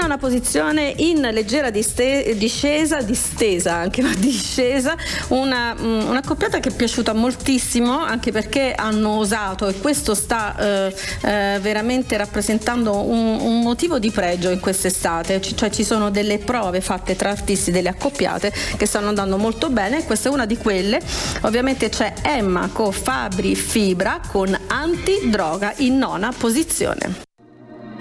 nona posizione in leggera discesa, una accoppiata che è piaciuta moltissimo, anche perché hanno osato, e questo sta veramente rappresentando un motivo di pregio in quest'estate, cioè ci sono delle prove fatte tra artisti, delle accoppiate che stanno andando molto bene, e questa è una di quelle. Ovviamente c'è Emma con Fabri Fibra con Antidroga in nona posizione.